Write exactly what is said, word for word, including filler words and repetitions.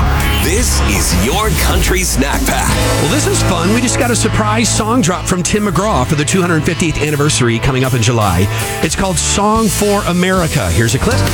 This is your country snack pack. Well, this is fun. We just got a surprise song drop from Tim McGraw for the two hundred fiftieth anniversary coming up in July. It's called Song for America. Here's a clip.